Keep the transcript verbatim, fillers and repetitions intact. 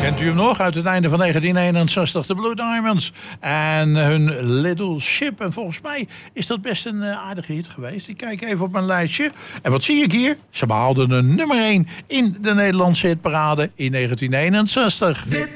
Kent u hem nog? Uit het einde van negentien eenenzestig, de Blue Diamonds. En hun Little Ship. En volgens mij is dat best een uh, aardige hit geweest. Ik kijk even op mijn lijstje. En wat zie ik hier? Ze behaalden een nummer één in de Nederlandse hitparade in negentien eenenzestig. Dit